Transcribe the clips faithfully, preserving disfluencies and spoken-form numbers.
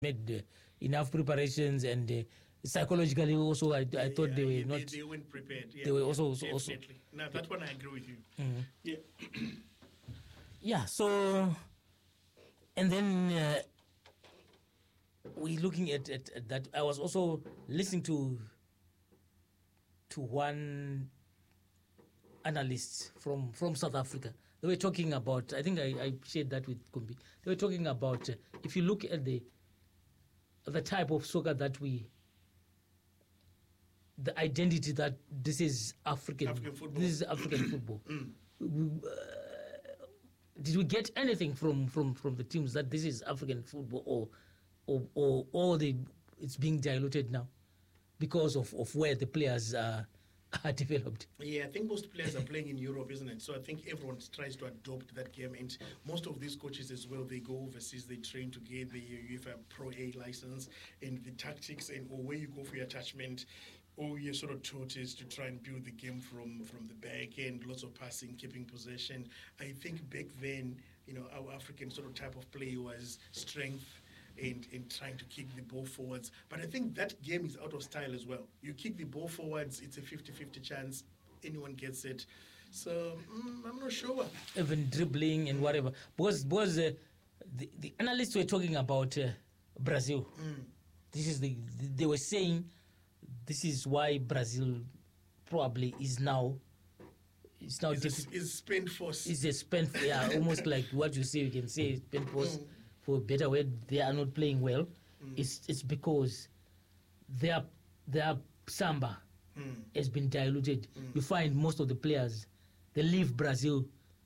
made uh, enough preparations and uh, psychologically also I, I Yeah, thought yeah, they were yeah, not. They, they weren't prepared. Yeah, they were yeah, also also, also definitely. Now that one I agree with you. Mhm. Yeah. Yeah. So, and then uh, we looking at, at, at that. I was also listening to to one analyst from from South Africa. They were talking about. I think I, I shared that with Kumbi. They were talking about uh, if you look at the the type of soccer that we, the identity that this is African, African football. this is African football. Mm. We, uh, did we get anything from, from, from the teams that this is African football, or or or, or the it's being diluted now because of, of where the players are, are developed? Yeah, I think most players are playing in Europe, isn't it? So I think everyone tries to adopt that game, and most of these coaches as well, they go overseas, they train to get the UEFA Pro A license, and the tactics and or where you go for your attachment, or you're sort of taught is to try and build the game from, from the back end, lots of passing, keeping possession. I think back then, you know, our African sort of type of play was strength, and, and trying to kick the ball forwards. But I think that game is out of style as well. You kick the ball forwards, it's a fifty-fifty chance anyone gets it. So mm, I'm not sure. Even dribbling and whatever. Because, because uh, the, the analysts were talking about uh, Brazil. Mm. This is the, they were saying this is why Brazil probably is now it's now Is diffi- is spent force. It's a spent, yeah, almost like what you say, you can say spent force. Mm. For a better word, they are not playing well. Mm. It's it's because their their samba Mm. has been diluted. Mm. You find most of the players they leave Brazil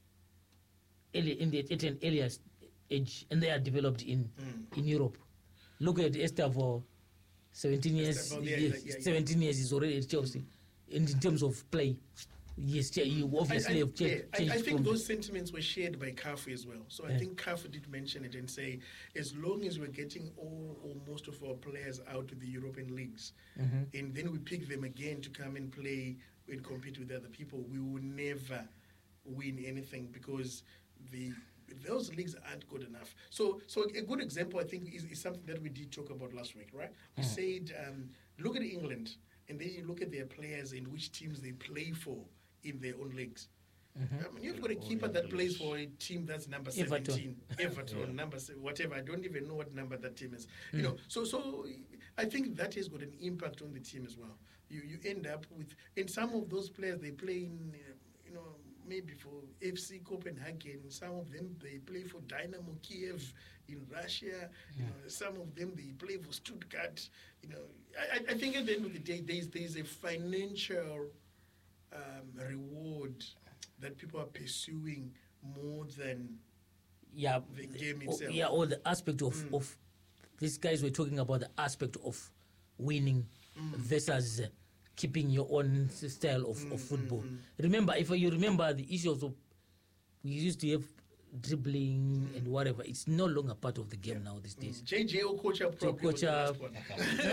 early, in the, at an earlier age, and they are developed in Mm. in Europe. Look at Estevao, seventeen years. Estevao, yeah, yes, yeah, yeah. seventeen years is already at Chelsea. In, in terms of play, yes, you obviously I, I, have yeah, changed. I, changed I think from those sentiments were shared by Cafu as well. So I Yeah. think Cafu did mention it and say, as long as we're getting all or most of our players out to the European leagues, Mhm. and then we pick them again to come and play and compete with other people, we will never win anything because the those leagues aren't good enough. So, so a good example, I think, is, is something that we did talk about last week, right? We Mm. said, um, look at England, and then you look at their players and which teams they play for in their own leagues. Mhm. I mean, you've got a keeper that plays for a team that's number Everton. seventeen, Everton, Yeah. number se- whatever. I don't even know what number that team is. Mm. You know, so so I think that has got an impact on the team as well. You you end up with, and some of those players they play in, uh, you know, maybe for F C Copenhagen. Some of them they play for Dynamo Kiev in Russia. You know, some of them they play for Stuttgart. You know, I, I- I think at the end of the day, there's there's a financial um, reward that people are pursuing more than yeah, the game oh, itself. yeah, or the aspect of, Mm. of these guys were talking about the aspect of winning Mm. versus uh, keeping your own s- style of, Mm, of football. mm, mm. Remember, if you remember the issues of we used to have dribbling and whatever, it's no longer part of the game now these days. J J Okocha probably was the Okocha- last one.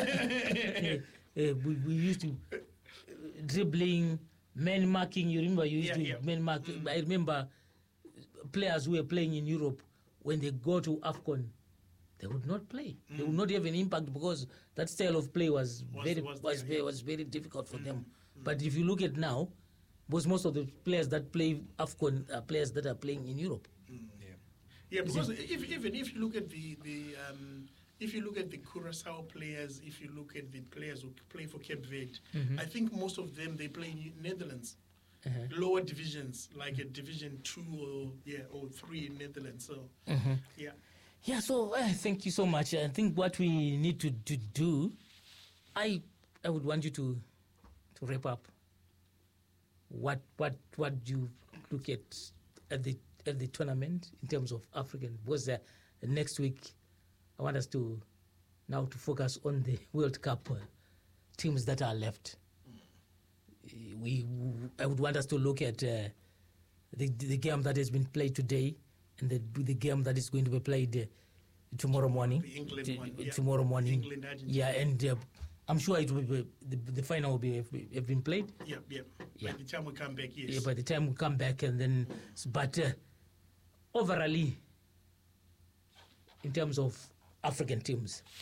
Uh, we, we used to uh, dribbling, man marking. You remember you used Yeah, to yeah. man mark. Mm. I remember players who were playing in Europe when they go to AFCON, they would not play. They would Mm. not have an impact because that style of play was, Was- very was was there, very, yeah. was very difficult for them. Mm. But if you look at now, most most of the players that play AFCON are players that are playing in Europe. Yeah, because if, even if you look at the the um, if you look at the Curacao players, if you look at the players who play for Cape Verde, Mhm. I think most of them they play in Netherlands, Uh-huh. lower divisions like a Division Two or yeah or Three in Netherlands. So Mhm. yeah, Yeah, so uh, thank you so much. I think what we need to, to do, I I would want you to to wrap up. What what what you look at at the at the tournament in terms of African? Because uh, next week I want us to now to focus on the World Cup uh, teams that are left. Uh, We I would want us to look at uh, the the game that has been played today and the the game that is going to be played uh, tomorrow morning. the England T- one, yeah. tomorrow morning. England, Argentina. Yeah, and uh, I'm sure it will be the, the final will be have, have been played. yeah, yeah. Yeah. By the time we come back, yes. Yeah, by the time we come back, and then, but uh, overall, in terms of African teams.